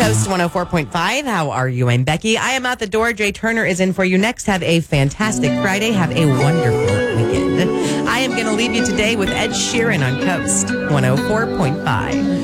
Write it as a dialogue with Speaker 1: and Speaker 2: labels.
Speaker 1: Coast 104.5. How are you? I'm Becky. I am out the door. Jay Turner is in for you next. Have a fantastic Friday. Have a wonderful weekend. I am going to leave you today with Ed Sheeran on Coast 104.5.